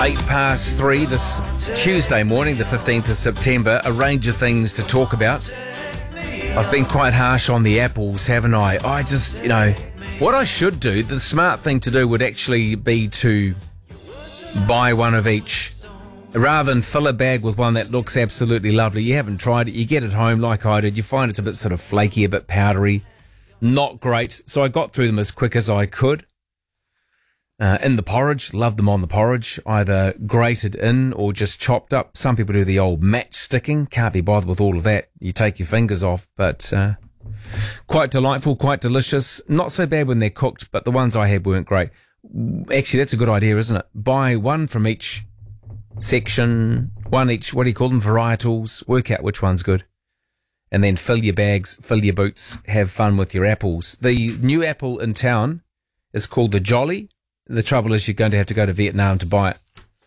3:08 this Tuesday morning, the 15th of September. A range of things to talk about. I've been quite harsh on the apples, haven't I? I just, what I should do, the smart thing to do would actually be to buy one of each. Rather than fill a bag with one that looks absolutely lovely. You haven't tried it, you get it home like I did, you find it's a bit sort of flaky, a bit powdery. Not great. So I got through them as quick as I could. In the porridge, love them on the porridge, either grated in or just chopped up. Some people do the old match sticking. Can't be bothered with all of that. You take your fingers off, but quite delightful, quite delicious. Not so bad when they're cooked, but the ones I had weren't great. Actually, that's a good idea, isn't it? Buy one from each section, one each, what do you call them, varietals. Work out which one's good. And then fill your bags, fill your boots, have fun with your apples. The new apple in town is called the Jolly. The trouble is you're going to have to go to Vietnam to buy it.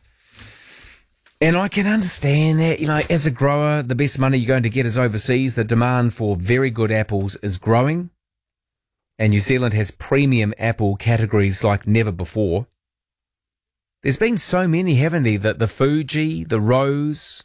And I can understand that, as a grower, the best money you're going to get is overseas. The demand for very good apples is growing. And New Zealand has premium apple categories like never before. There's been so many, haven't there? The Fuji, the Rose,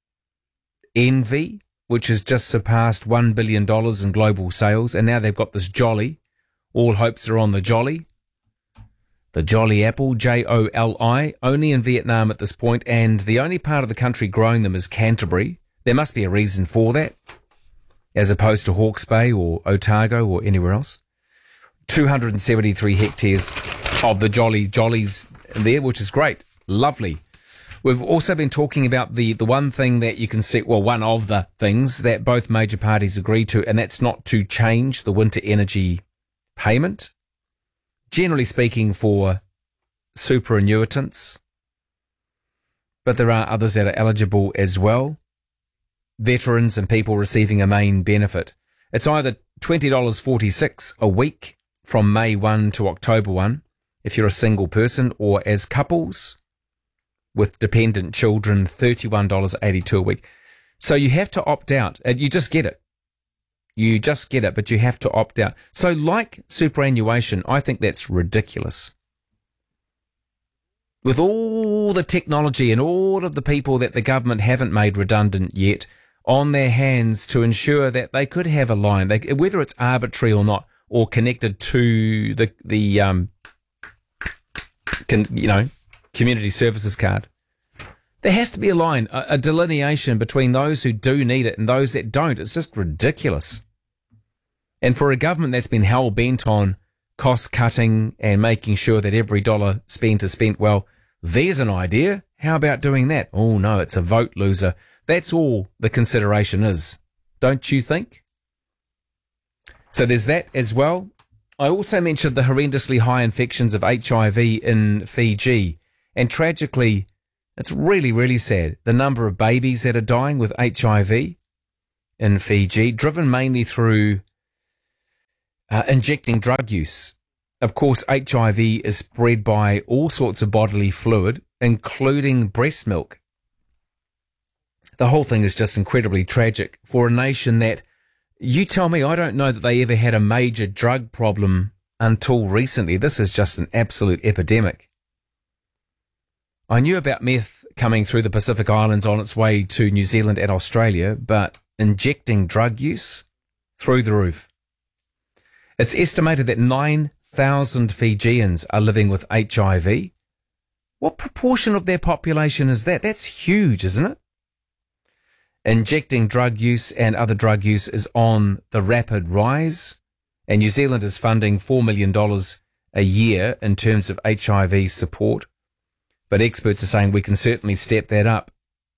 Envy, which has just surpassed $1 billion in global sales. And now they've got this Jolly. All hopes are on the Jolly. The Jolly apple, Joli, only in Vietnam at this point, and the only part of the country growing them is Canterbury. There must be a reason for that, as opposed to Hawke's Bay or Otago or anywhere else. 273 hectares of the Jollies there, which is great. Lovely. We've also been talking about the one thing that you can see, well, one of the things that both major parties agree to, and that's not to change the winter energy payment. Generally speaking, for superannuitants, but there are others that are eligible as well. Veterans and people receiving a main benefit. It's either $20.46 a week from May 1 to October 1 if you're a single person, or as couples with dependent children, $31.82 a week. So you have to opt out. You just get it. You just get it, but you have to opt out. So like superannuation, I think that's ridiculous. With all the technology and all of the people that the government haven't made redundant yet on their hands to ensure that they could have a line, whether it's arbitrary or not, or connected to the community services card. There has to be a line, a delineation between those who do need it and those that don't. It's just ridiculous. And for a government that's been hell-bent on cost-cutting and making sure that every dollar spent is spent, well, there's an idea. How about doing that? Oh, no, it's a vote loser. That's all the consideration is, don't you think? So there's that as well. I also mentioned the horrendously high infections of HIV in Fiji. And tragically, it's really, really sad, the number of babies that are dying with HIV in Fiji, driven mainly through injecting drug use. Of course, HIV is spread by all sorts of bodily fluid, including breast milk. The whole thing is just incredibly tragic for a nation that, you tell me, I don't know that they ever had a major drug problem until recently. This is just an absolute epidemic. I knew about meth coming through the Pacific Islands on its way to New Zealand and Australia, but injecting drug use through the roof. It's estimated that 9,000 Fijians are living with HIV. What proportion of their population is that? That's huge, isn't it? Injecting drug use and other drug use is on the rapid rise, and New Zealand is funding $4 million a year in terms of HIV support. But experts are saying we can certainly step that up.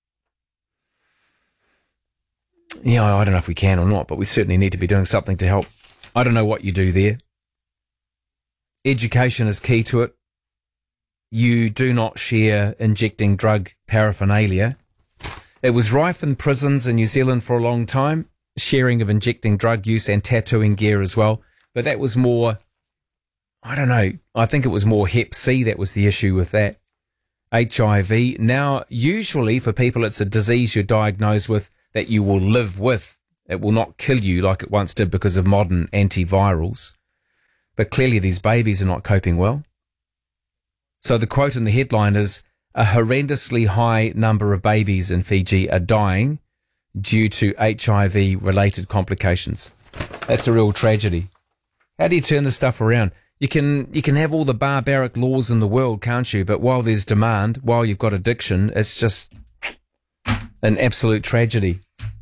Yeah, I don't know if we can or not, but we certainly need to be doing something to help. I don't know what you do there. Education is key to it. You do not share injecting drug paraphernalia. It was rife in prisons in New Zealand for a long time, sharing of injecting drug use and tattooing gear as well. But that was more, I don't know, I think it was more Hep C that was the issue with that. HIV. Now, usually for people, it's a disease you're diagnosed with that you will live with. It will not kill you like it once did because of modern antivirals. But clearly these babies are not coping well. So the quote in the headline is, A horrendously high number of babies in Fiji are dying due to HIV-related complications. That's a real tragedy. How do you turn this stuff around? You can have all the barbaric laws in the world, can't you? But while there's demand, while you've got addiction, it's just an absolute tragedy.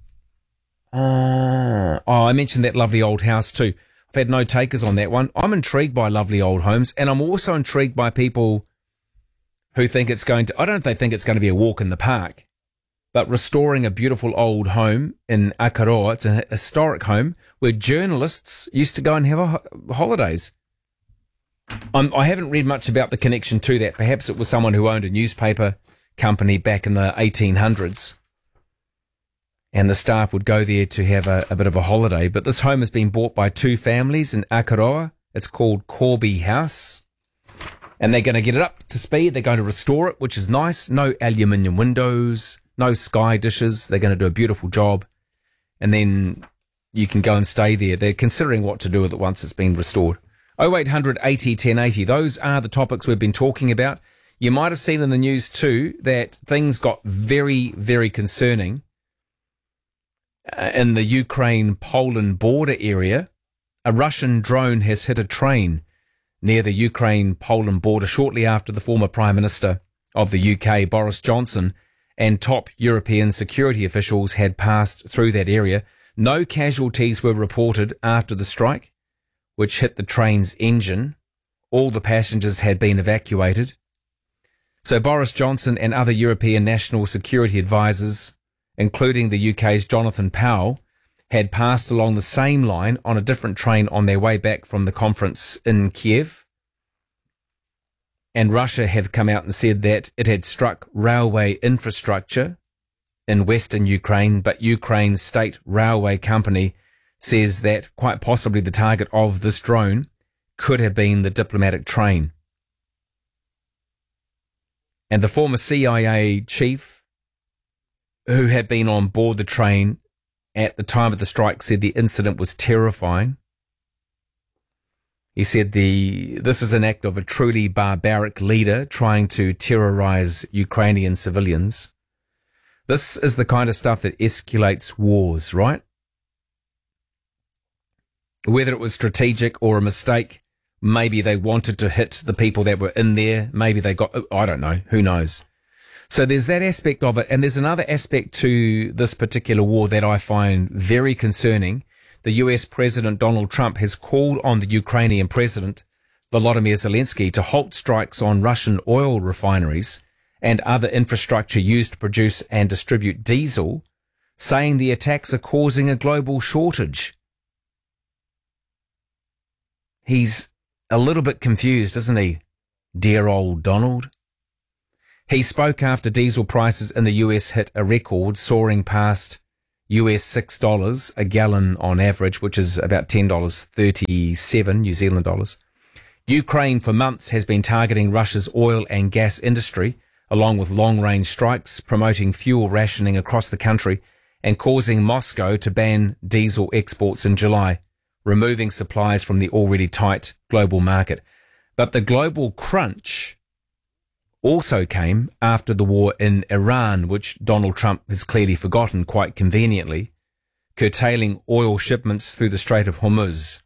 I mentioned that lovely old house too. I've had no takers on that one. I'm intrigued by lovely old homes, and I'm also intrigued by people who think it's going to, I don't know if they think it's going to be a walk in the park, but restoring a beautiful old home in Akaroa. It's a historic home where journalists used to go and have holidays. I haven't read much about the connection to that. Perhaps it was someone who owned a newspaper company back in the 1800s, and the staff would go there to have a bit of a holiday. But this home has been bought by two families in Akaroa. It's called Corby House, and they're going to get it up to speed. They're going to restore it, which is nice. No aluminium windows, no sky dishes. They're going to do a beautiful job, and then you can go and stay there. They're considering what to do with it once it's been restored. 0800 80 1080. Those are the topics we've been talking about. You might have seen in the news too that things got very, very concerning in the Ukraine-Poland border area. A Russian drone has hit a train near the Ukraine-Poland border shortly after the former Prime Minister of the UK, Boris Johnson, and top European security officials had passed through that area. No casualties were reported after the strike, which hit the train's engine. All the passengers had been evacuated. So Boris Johnson and other European national security advisors, including the UK's Jonathan Powell, had passed along the same line on a different train on their way back from the conference in Kiev. And Russia have come out and said that it had struck railway infrastructure in western Ukraine, but Ukraine's state railway company says that quite possibly the target of this drone could have been the diplomatic train. And the former CIA chief who had been on board the train at the time of the strike said the incident was terrifying. He said this is an act of a truly barbaric leader trying to terrorize Ukrainian civilians. This is the kind of stuff that escalates wars, right? Whether it was strategic or a mistake, maybe they wanted to hit the people that were in there. Maybe they got, I don't know, who knows? So there's that aspect of it. And there's another aspect to this particular war that I find very concerning. The US President Donald Trump has called on the Ukrainian President Volodymyr Zelensky to halt strikes on Russian oil refineries and other infrastructure used to produce and distribute diesel, saying the attacks are causing a global shortage. He's a little bit confused, isn't he? Dear old Donald. He spoke after diesel prices in the US hit a record, soaring past US $6 a gallon on average, which is about $10.37 New Zealand dollars. Ukraine for months has been targeting Russia's oil and gas industry, along with long-range strikes, promoting fuel rationing across the country and causing Moscow to ban diesel exports in July, removing supplies from the already tight global market. But the global crunch also came after the war in Iran, which Donald Trump has clearly forgotten quite conveniently, curtailing oil shipments through the Strait of Hormuz.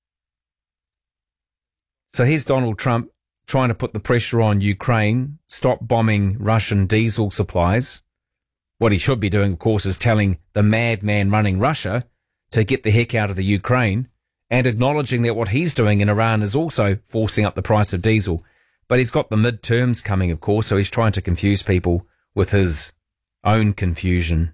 So here's Donald Trump trying to put the pressure on Ukraine, stop bombing Russian diesel supplies. What he should be doing, of course, is telling the madman running Russia to get the heck out of the Ukraine, and acknowledging that what he's doing in Iran is also forcing up the price of diesel. But he's got the midterms coming, of course, so he's trying to confuse people with his own confusion.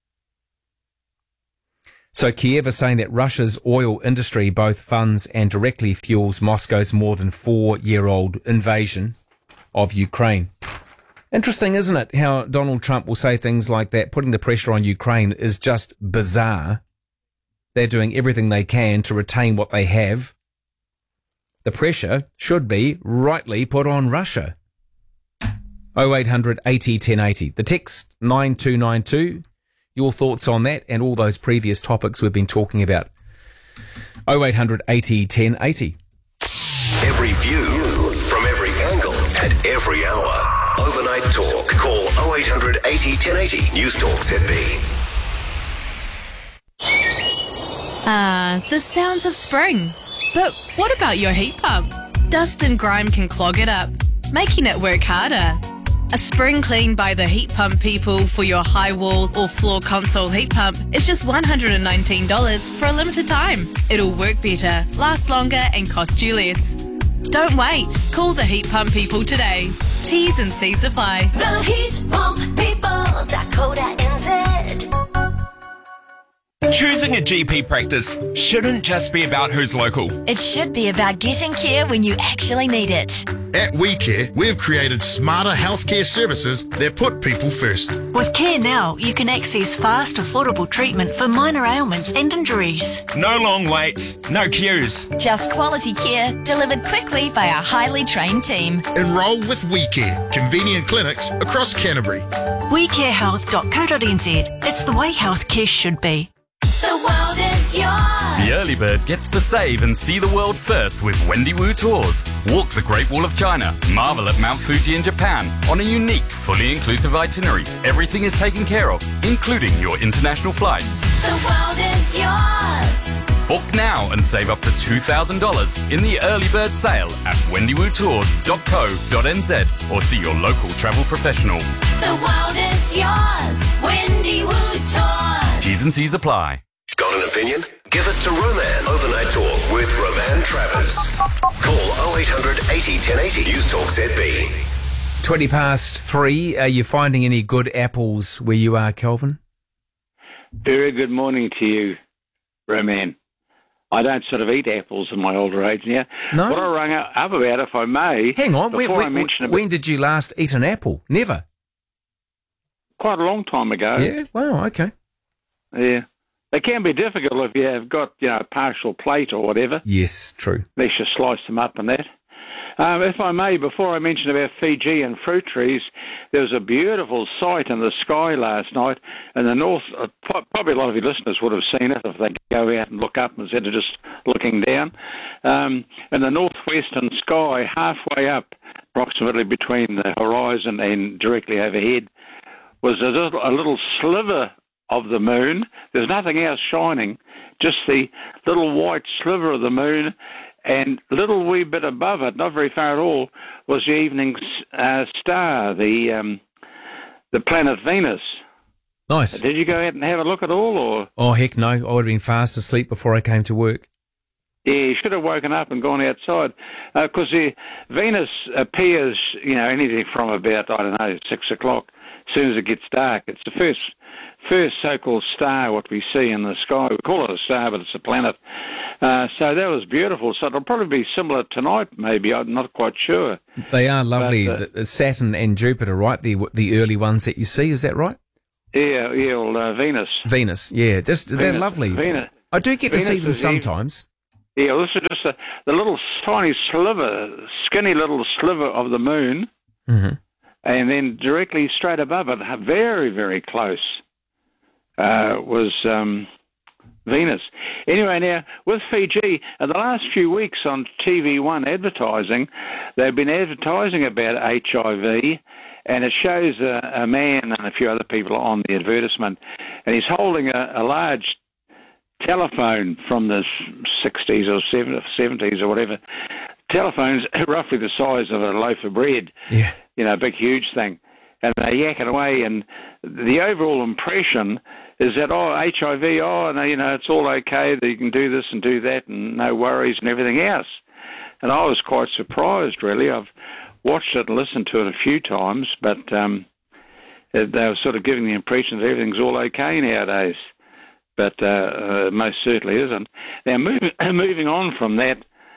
So Kiev is saying that Russia's oil industry both funds and directly fuels Moscow's more than 4-year-old invasion of Ukraine. Interesting, isn't it, how Donald Trump will say things like that? Putting the pressure on Ukraine is just bizarre. They're doing everything they can to retain what they have. The pressure should be rightly put on Russia. 0800 80 1080. The text 9292. Your thoughts on that and all those previous topics we've been talking about. 0800 80 1080. Every view from every angle at every hour. Overnight talk. Call 0800 80 1080. News Talk ZB. The sounds of spring. But what about your heat pump? Dust and grime can clog it up, making it work harder. A spring clean by the heat pump people for your high wall or floor console heat pump is just $119 for a limited time. It'll work better, last longer and cost you less. Don't wait. Call the heat pump people today. T's and C's apply. The Heat Pump People, Dakota NZ. Choosing a GP practice shouldn't just be about who's local. It should be about getting care when you actually need it. At WeCare, we've created smarter healthcare services that put people first. With Care Now, you can access fast, affordable treatment for minor ailments and injuries. No long waits, no queues. Just quality care delivered quickly by a highly trained team. Enrol with WeCare, convenient clinics across Canterbury. WeCareHealth.co.nz. It's the way healthcare should be. The world is yours. The early bird gets to save and see the world first with Wendy Wu Tours. Walk the Great Wall of China, marvel at Mount Fuji in Japan on a unique, fully inclusive itinerary. Everything is taken care of, including your international flights. The world is yours. Book now and save up to $2,000 in the early bird sale at wendywoodtours.co.nz or see your local travel professional. The world is yours. Wendy Wu Tours. T's and C's apply. Got an opinion? Give it to Roman. Overnight Talk with Roman Travers. Call 0800 80 1080. News Talk ZB. 3:20. Are you finding any good apples where you are, Kelvin? Very good morning to you, Roman. I don't sort of eat apples in my older age now. No? What I rang up about, if I may... Hang on, when did you last eat an apple? Never? Quite a long time ago. Yeah? Wow, okay. Yeah. They can be difficult if you have got, a partial plate or whatever. Yes, true. At least you slice them up and that. If I may, before I mention about Fiji and fruit trees, there was a beautiful sight in the sky last night in the north. Probably a lot of your listeners would have seen it if they go out and look up instead of just looking down. In the northwestern sky, halfway up, approximately between the horizon and directly overhead, was a little sliver of the moon. There's nothing else shining, just the little white sliver of the moon, and a little wee bit above it, not very far at all, was the evening star, the planet Venus. Nice. Did you go out and have a look at all, or? Oh, heck no. I would have been fast asleep before I came to work. Yeah, you should have woken up and gone outside, because the Venus appears, anything from about, 6 o'clock. As soon as it gets dark, it's the first so-called star what we see in the sky. We call it a star, but it's a planet. So that was beautiful. So it'll probably be similar tonight, maybe. I'm not quite sure. They are lovely. The Saturn and Jupiter, right? The early ones that you see, is that right? Yeah, Venus. Venus, yeah. They're lovely. Venus. I do get to see them Venus sometimes. Yeah, this is just the little tiny sliver, skinny little sliver of the moon. Mm-hmm. And then directly straight above it, very, very close, was Venus. Anyway, now, with Fiji, in the last few weeks on TV1 advertising, they've been advertising about HIV, and it shows a man and a few other people on the advertisement, and he's holding a large telephone from the 60s or 70s or whatever. Telephone's roughly the size of a loaf of bread. Yeah. A big, huge thing. And they're yakking away, and the overall impression is that, HIV, it's all okay, that you can do this and do that, and no worries and everything else. And I was quite surprised, really. I've watched it and listened to it a few times, but they were sort of giving the impression that everything's all okay nowadays. But most certainly isn't. Now, moving on from that,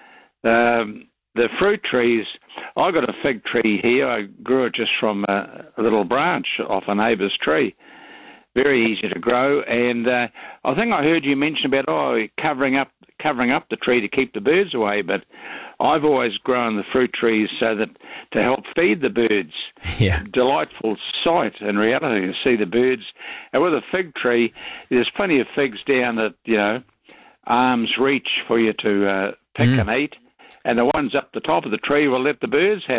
the fruit trees, I got a fig tree here. I grew it just from a little branch off a neighbour's tree. Very easy to grow. And I think I heard you mention about covering up the tree to keep the birds away. But I've always grown the fruit trees so that to help feed the birds. Yeah. Delightful sight in reality to see the birds. And with a fig tree, there's plenty of figs down at arm's reach for you to pick and eat. And the ones up the top of the tree will let the birds have it.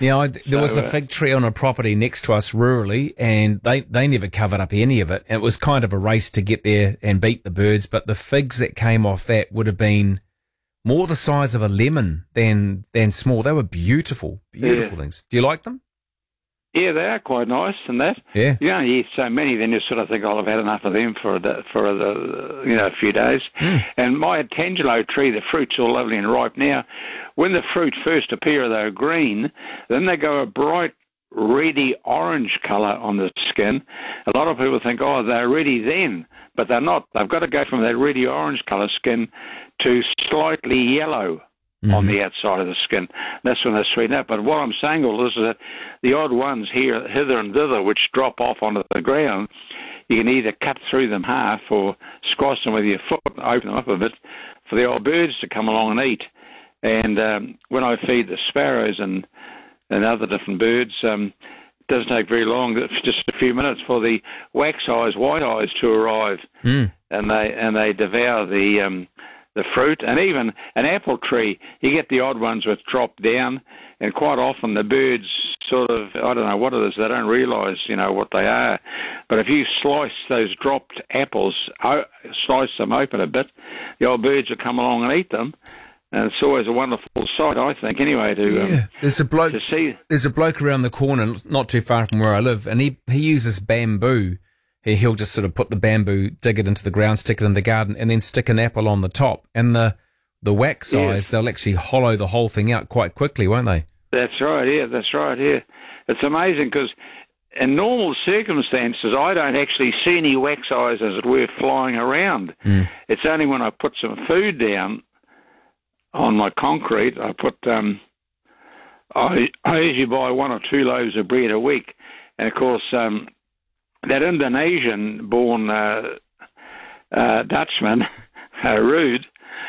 Yeah, there was a fig tree on a property next to us rurally, and they never covered up any of it. And it was kind of a race to get there and beat the birds, but the figs that came off that would have been more the size of a lemon than small. They were beautiful things. Do you like them? Yeah, they are quite nice and that. Yeah. You only eat so many, then you sort of think, I've had enough of them for a few days. And my Tangelo tree, the fruit's all lovely and ripe now. When the fruit first appear, they're green. Then they go a bright reddy orange colour on the skin. A lot of people think, they're ready then, but they're not. They've got to go from that reddy orange colour skin to slightly yellow on the outside of the skin. That's when they sweeten up. But what I'm saying all this is that the odd ones here, hither and thither, which drop off onto the ground, you can either cut through them half or squash them with your foot and open them up a bit for the old birds to come along and eat. And when I feed the sparrows and other different birds, it doesn't take very long, just a few minutes, for the wax-eyes, white-eyes to arrive. And they devour the fruit, and even an apple tree, you get the odd ones which drop down, and quite often the birds sort of, I don't know what it is, they don't realise, what they are. But if you slice those dropped apples, slice them open a bit, the old birds will come along and eat them. And it's always a wonderful sight, I think, anyway, there's a bloke, to see. There's a bloke around the corner, not too far from where I live, and he uses bamboo. He'll just sort of put the bamboo, dig it into the ground, stick it in the garden, and then stick an apple on the top. And the wax eyes, they'll actually hollow the whole thing out quite quickly, won't they? That's right, yeah. It's amazing because in normal circumstances, I don't actually see any wax eyes, as it were, flying around. It's only when I put some food down on my concrete, I put, I usually buy 1 or 2 loaves of bread a week. And of course, that Indonesian-born Dutchman, Ruud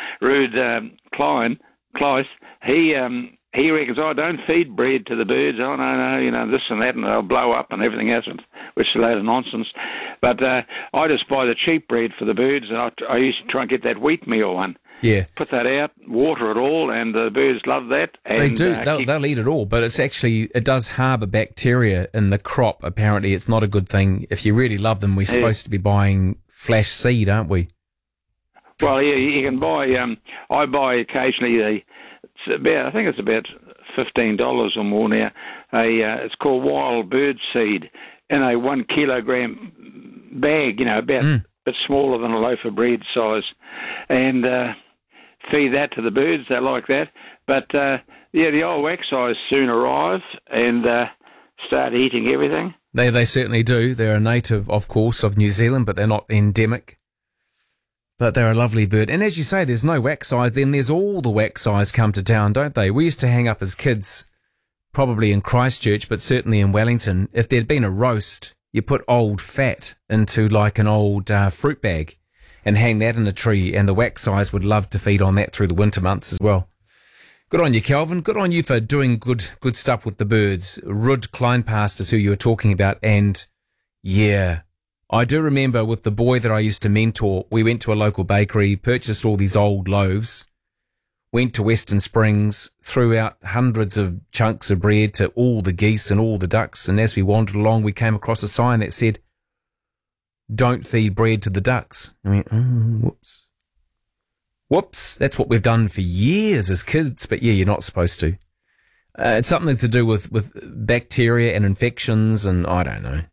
Kleis, he reckons, don't feed bread to the birds. No, this and that, and they'll blow up and everything else, which is a load of nonsense. But I just buy the cheap bread for the birds, and I used to try and get that wheatmeal one. Yeah. Put that out, water it all, and the birds love that. And, they do. They'll eat it all, but it does harbour bacteria in the crop. Apparently, it's not a good thing. If you really love them, we're supposed to be buying flash seed, aren't we? Well, yeah, you can buy. I buy occasionally. I think it's about $15 or more now. It's called wild bird seed in a 1 kilogram bag. About a bit smaller than a loaf of bread size, and feed that to the birds. They like that. But the old wax eyes soon arrive and start eating everything. They certainly do. They're a native, of course, of New Zealand, but they're not endemic. But they're a lovely bird. And as you say, there's no wax eyes, then there's all the wax eyes come to town, don't they? We used to hang up as kids, probably in Christchurch, but certainly in Wellington. If there'd been a roast, you put old fat into like an old fruit bag and hang that in a tree, and the wax eyes would love to feed on that through the winter months as well. Good on you, Kelvin. Good on you for doing good stuff with the birds. Ruud Kleinpast is who you were talking about, and yeah, I do remember with the boy that I used to mentor, we went to a local bakery, purchased all these old loaves, went to Western Springs, threw out hundreds of chunks of bread to all the geese and all the ducks, and as we wandered along, we came across a sign that said, "Don't feed bread to the ducks." I mean, whoops. That's what we've done for years as kids, but yeah, you're not supposed to. It's something to do with bacteria and infections, and I don't know.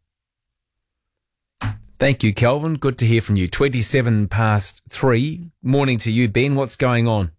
Thank you, Kelvin. Good to hear from you. 3:27. Morning to you, Ben. What's going on?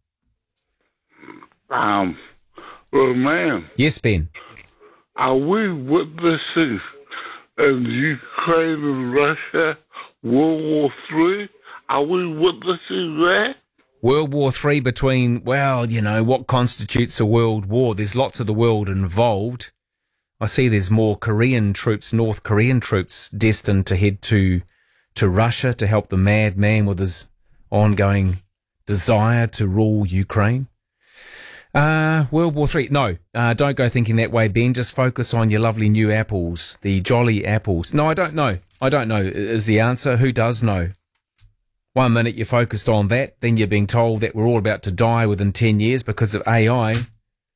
Well, ma'am. Yes, Ben. Are we witnessing in Ukraine and Russia World War III? Are we witnessing that? World War III between, what constitutes a world war? There's lots of the world involved. I see there's more North Korean troops destined to head to Russia to help the madman with his ongoing desire to rule Ukraine. World War III. No, don't go thinking that way, Ben. Just focus on your lovely new apples, the jolly apples. No, I don't know. Is the answer. Who does know? 1 minute you're focused on that, then you're being told that we're all about to die within 10 years because of AI.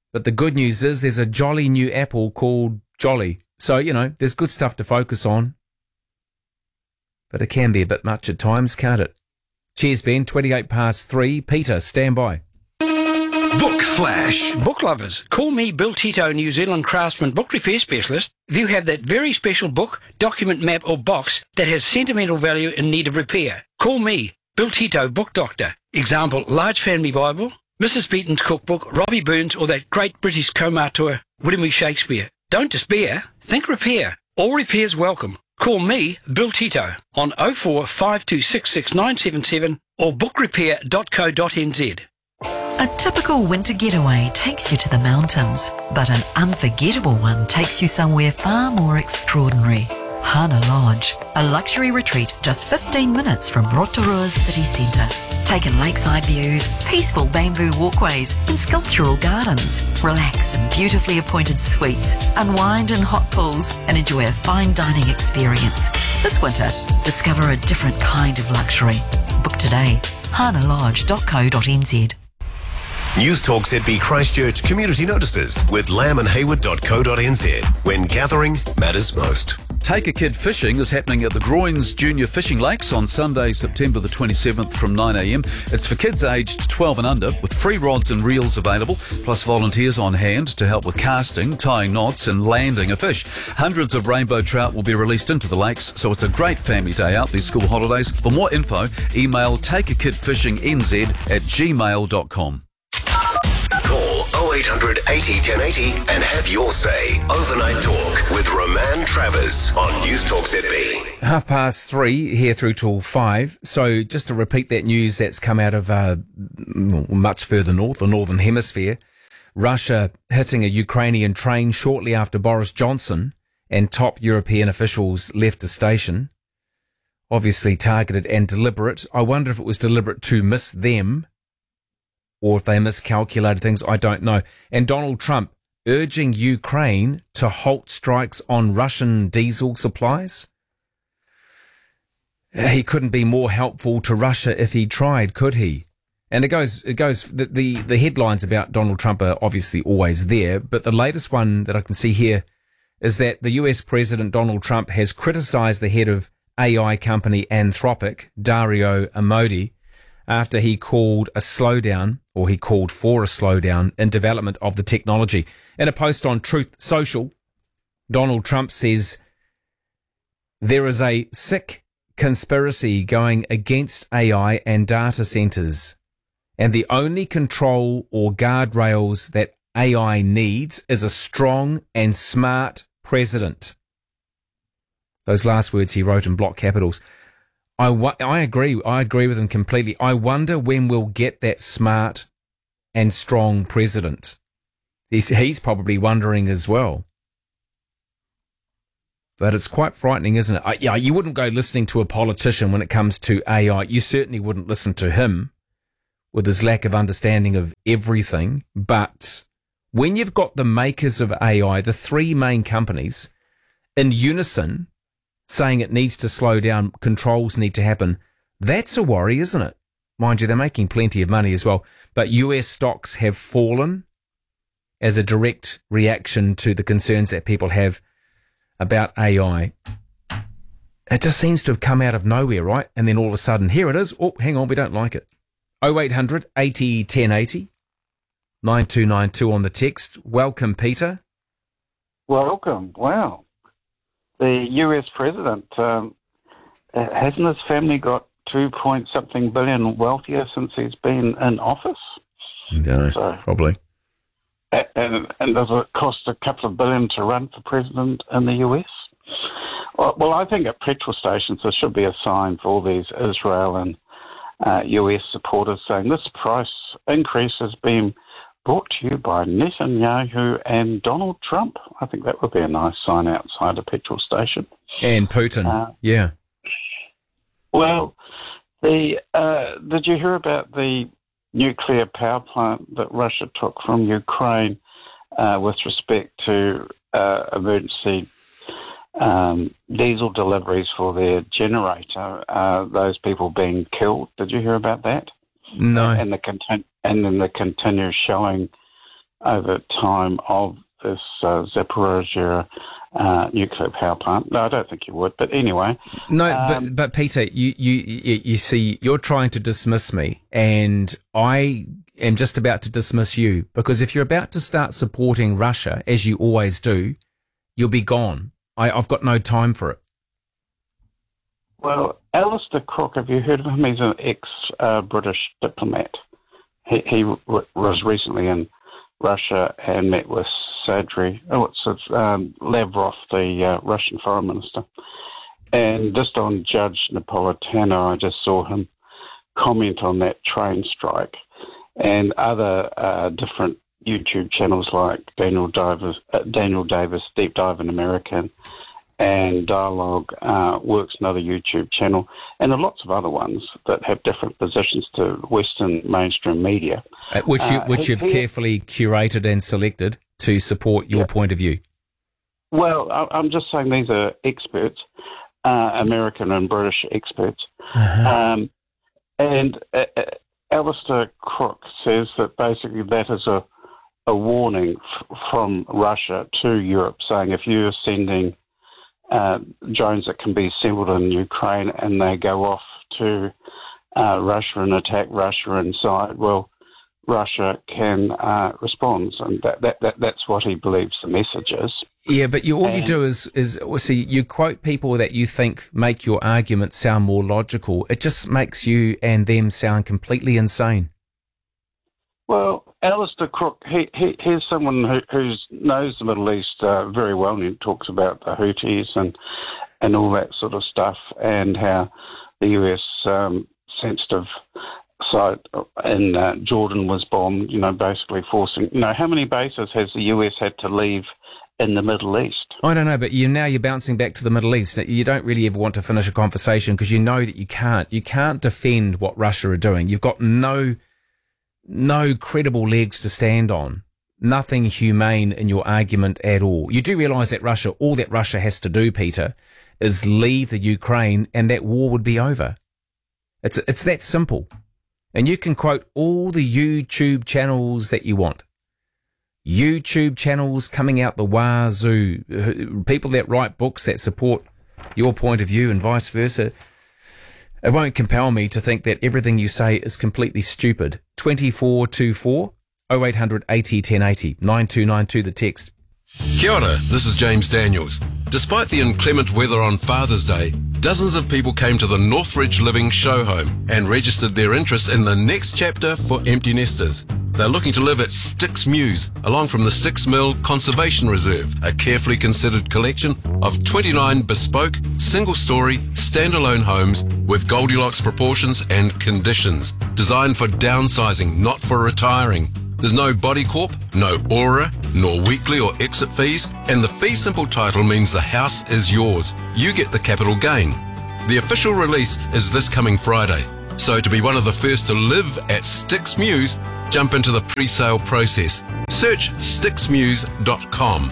But the good news is there's a jolly new apple called Jolly. So, there's good stuff to focus on. But it can be a bit much at times, can't it? Cheers, Ben. 3:28. Peter, stand by. Book Flash. Book lovers, call me Bill Tito, New Zealand craftsman book repair specialist. If you have that very special book, document, map or box that has sentimental value in need of repair, call me, Bill Tito, book doctor. Example, Large Family Bible, Mrs. Beaton's cookbook, Robbie Burns or that great British comauteur, William E. Shakespeare. Don't despair, think repair. All repairs welcome. Call me, Bill Tito, on 0452666977 or bookrepair.co.nz. A typical winter getaway takes you to the mountains, but an unforgettable one takes you somewhere far more extraordinary. Hana Lodge, a luxury retreat just 15 minutes from Rotorua's city centre. Take in lakeside views, peaceful bamboo walkways and sculptural gardens. Relax in beautifully appointed suites, unwind in hot pools and enjoy a fine dining experience. This winter, discover a different kind of luxury. Book today, hanalodge.co.nz. News Talk ZB Christchurch community notices with lambandhayward.co.nz when gathering matters most. Take a Kid Fishing is happening at the Groins Junior Fishing Lakes on Sunday, September the 27th from 9am. It's for kids aged 12 and under with free rods and reels available, plus volunteers on hand to help with casting, tying knots and landing a fish. Hundreds of rainbow trout will be released into the lakes, so it's a great family day out these school holidays. For more info, email takeakidfishingnz@gmail.com. Call 0800 80 1080 and have your say. Overnight Talk with Roman Travers on News Talk ZB. 3:30 here through till 5. So just to repeat that news that's come out of much further north, the Northern Hemisphere. Russia hitting a Ukrainian train shortly after Boris Johnson and top European officials left the station. Obviously targeted and deliberate. I wonder if it was deliberate to miss them, or if they miscalculated things, I don't know. And Donald Trump urging Ukraine to halt strikes on Russian diesel supplies. He couldn't be more helpful to Russia if he tried, could he? And the headlines about Donald Trump are obviously always there, but the latest one that I can see here is that the US President Donald Trump has criticized the head of AI company Anthropic, Dario Amodei, after he called for a slowdown in development of the technology. In a post on Truth Social, Donald Trump says there is a sick conspiracy going against AI and data centers, and the only control or guardrails that AI needs is a strong and smart president. Those last words he wrote in block capitals. I agree with him completely. I wonder when we'll get that smart and strong president. He's probably wondering as well. But it's quite frightening, isn't it? You wouldn't go listening to a politician when it comes to AI. You certainly wouldn't listen to him with his lack of understanding of everything. But when you've got the makers of AI, the three main companies, in unison saying it needs to slow down, controls need to happen, that's a worry, isn't it? Mind you, they're making plenty of money as well. But US stocks have fallen as a direct reaction to the concerns that people have about AI. It just seems to have come out of nowhere, right? And then all of a sudden, here it is. Oh, hang on, we don't like it. 0800 80 1080 9292 on the text. Welcome, Peter. Welcome. Wow. The US president, hasn't his family got 2-point-something billion wealthier since he's been in office? No, probably. And does it cost a couple of billion to run for president in the US? Well, I think at petrol stations there should be a sign for all these Israel and US supporters saying this price increase has been brought to you by Netanyahu and Donald Trump. I think that would be a nice sign outside a petrol station. And Putin, yeah. Well, did you hear about the nuclear power plant that Russia took from Ukraine with respect to emergency diesel deliveries for their generator, those people being killed? Did you hear about that? No. And then the continuous shelling over time of this Zaporizhzhia nuclear power plant. No, I don't think you would. But anyway, no. But Peter, you see, you're trying to dismiss me, and I am just about to dismiss you, because if you're about to start supporting Russia, as you always do, you'll be gone. I've got no time for it. Well, Alistair Crook, have you heard of him? He's an ex-British diplomat. He was recently in Russia and met with Lavrov, the Russian foreign minister. And just on Judge Napolitano, I just saw him comment on that train strike, and other different YouTube channels like Daniel Davis, Deep Dive in America, and Dialogue Works, another YouTube channel, and there are lots of other ones that have different positions to Western mainstream media. Which you've carefully curated and selected to support your point of view. Well, I'm just saying these are experts, American and British experts. And Alistair Crook says that basically that is a warning from Russia to Europe, saying if you're sending drones that can be assembled in Ukraine and they go off to Russia and attack Russia inside, well, Russia can respond, and that's what he believes the message is. Yeah, but all you do is see, you quote people that you think make your argument sound more logical. It just makes you and them sound completely insane. Well, Alistair Crook, he's someone who knows the Middle East very well, and he talks about the Houthis and all that sort of stuff, and how the US sensitive site in Jordan was bombed, basically forcing, how many bases has the US had to leave in the Middle East? I don't know, but you're bouncing back to the Middle East. You don't really ever want to finish a conversation because you know that you can't defend what Russia are doing. You've got no credible legs to stand on, nothing humane in your argument at all. You do realise that all that Russia has to do, Peter, is leave the Ukraine and that war would be over. It's that simple. And you can quote all the YouTube channels that you want. YouTube channels coming out the wazoo, people that write books that support your point of view and vice versa. It won't compel me to think that everything you say is completely stupid. 2424 0800 80 1080 9292 the text. Kia ora, this is James Daniels. Despite the inclement weather on Father's Day, dozens of people came to the Northridge Living show home and registered their interest in the next chapter for empty nesters. They're looking to live at Styx Mews, along from the Styx Mill Conservation Reserve, a carefully considered collection of 29 bespoke, single-story, standalone homes with Goldilocks proportions and conditions, designed for downsizing, not for retiring. There's no body corp, no aura, nor weekly or exit fees, and the fee simple title means the house is yours. You get the capital gain. The official release is this coming Friday. So to be one of the first to live at Styx Mews, jump into the pre-sale process. Search styxmews.com,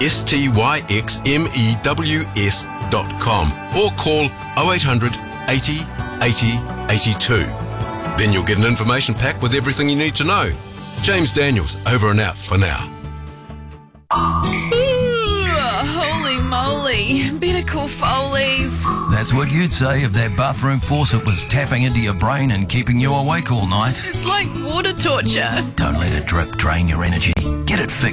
STYXMEWS.com, or call 0800 80 80 82. Then you'll get an information pack with everything you need to know. James Daniels, over and out for now. Holy moly. Better call Foley's. That's what you'd say if that bathroom faucet was tapping into your brain and keeping you awake all night. It's like water torture. Don't let it drip drain your energy. Get it fixed.